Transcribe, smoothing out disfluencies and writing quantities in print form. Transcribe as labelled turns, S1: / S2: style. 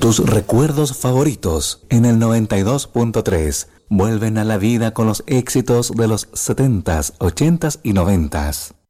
S1: Tus recuerdos favoritos en el 92.3 vuelven a la vida con los éxitos de los 70s, 80s y 90s.